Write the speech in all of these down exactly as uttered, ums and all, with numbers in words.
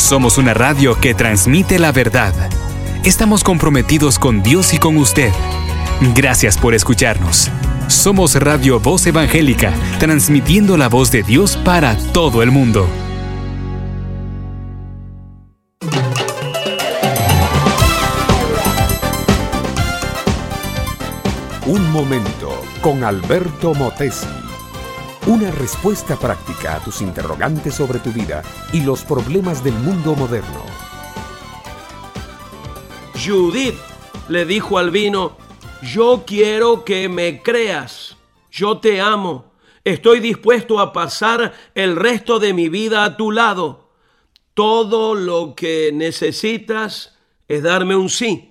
Somos una radio que transmite la verdad. Estamos comprometidos con Dios y con usted. Gracias por escucharnos. Somos Radio Voz Evangélica, transmitiendo la voz de Dios para todo el mundo. Un momento con Alberto Motesi. Una respuesta práctica a tus interrogantes sobre tu vida y los problemas del mundo moderno. Judith le dijo al vino: yo quiero que me creas, yo te amo, estoy dispuesto a pasar el resto de mi vida a tu lado. Todo lo que necesitas es darme un sí.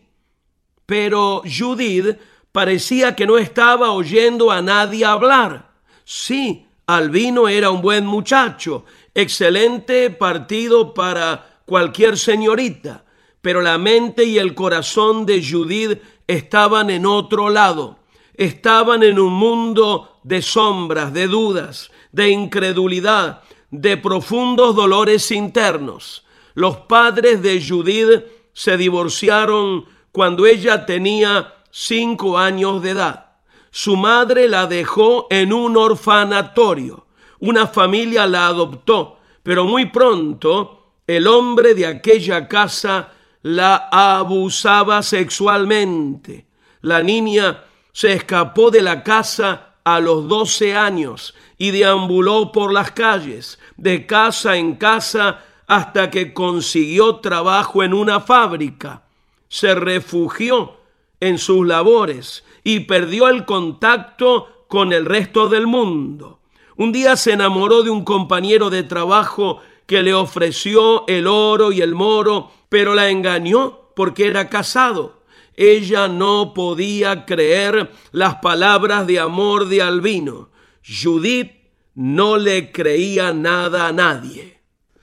Pero Judith parecía que no estaba oyendo a nadie hablar. Sí, Albino era un buen muchacho, excelente partido para cualquier señorita, pero la mente y el corazón de Judith estaban en otro lado. Estaban en un mundo de sombras, de dudas, de incredulidad, de profundos dolores internos. Los padres de Judith se divorciaron cuando ella tenía cinco años de edad. Su madre la dejó en un orfanatorio. Una familia la adoptó, pero muy pronto el hombre de aquella casa la abusaba sexualmente. La niña se escapó de la casa a los doce años y deambuló por las calles, de casa en casa, hasta que consiguió trabajo en una fábrica. Se refugió en sus labores y perdió el contacto con el resto del mundo. Un día se enamoró de un compañero de trabajo que le ofreció el oro y el moro, pero la engañó porque era casado. Ella no podía creer las palabras de amor de Albino. Judith no le creía nada a nadie.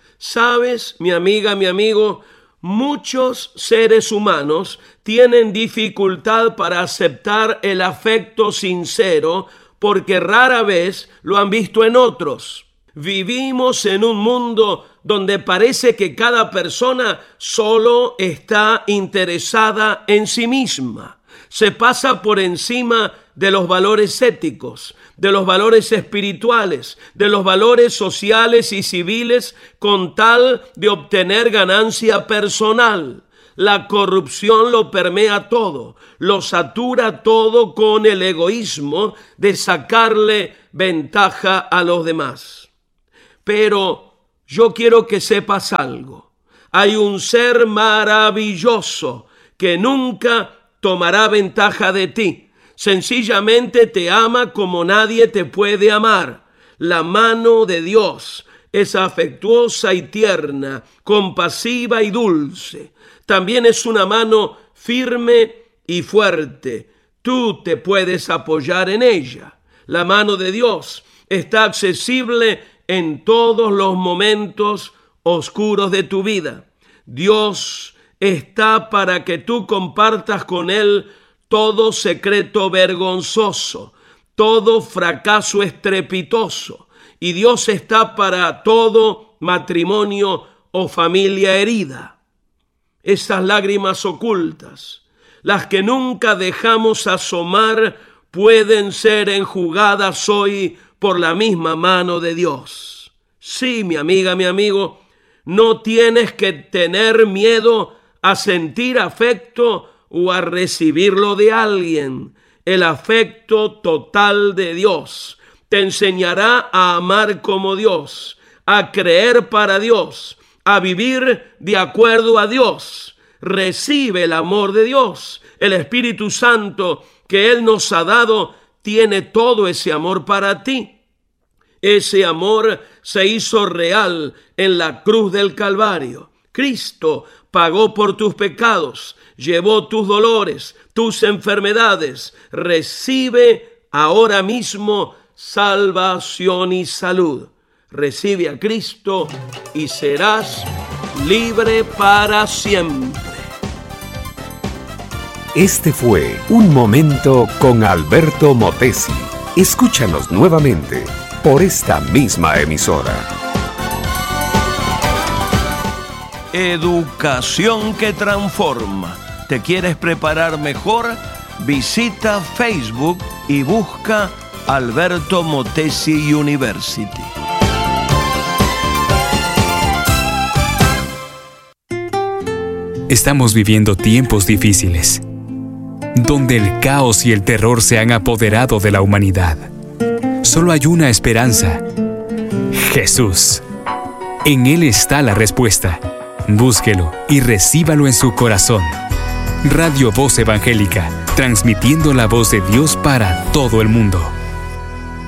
¿Sabes, mi amiga, mi amigo? Muchos seres humanos tienen dificultad para aceptar el afecto sincero porque rara vez lo han visto en otros. Vivimos en un mundo donde parece que cada persona solo está interesada en sí misma. Se pasa por encima de los valores éticos, de los valores espirituales, de los valores sociales y civiles con tal de obtener ganancia personal. La corrupción lo permea todo, lo satura todo con el egoísmo de sacarle ventaja a los demás. Pero yo quiero que sepas algo. Hay un ser maravilloso que nunca tomará ventaja de ti. Sencillamente te ama como nadie te puede amar. La mano de Dios es afectuosa y tierna, compasiva y dulce. También es una mano firme y fuerte. Tú te puedes apoyar en ella. La mano de Dios está accesible en todos los momentos oscuros de tu vida. Dios está para que tú compartas con Él todo secreto vergonzoso, todo fracaso estrepitoso. Y Dios está para todo matrimonio o familia herida. Esas lágrimas ocultas, las que nunca dejamos asomar, pueden ser enjugadas hoy por la misma mano de Dios. Sí, mi amiga, mi amigo, no tienes que tener miedo a sentir afecto o a recibirlo de alguien. El afecto total de Dios te enseñará a amar como Dios, a creer para Dios, a vivir de acuerdo a Dios. Recibe el amor de Dios. El Espíritu Santo que Él nos ha dado tiene todo ese amor para ti. Ese amor se hizo real en la cruz del Calvario. Cristo pagó por tus pecados, llevó tus dolores, tus enfermedades. Recibe ahora mismo salvación y salud. Recibe a Cristo y serás libre para siempre. Este fue Un Momento con Alberto Motesi. Escúchanos nuevamente por esta misma emisora. Educación que transforma. ¿Te quieres preparar mejor? Visita Facebook y busca Alberto Motesi University. Estamos viviendo tiempos difíciles, donde el caos y el terror se han apoderado de la humanidad. Solo hay una esperanza: Jesús. En Él está la respuesta. Búsquelo y recíbalo en su corazón. Radio Voz Evangélica, transmitiendo la voz de Dios para todo el mundo.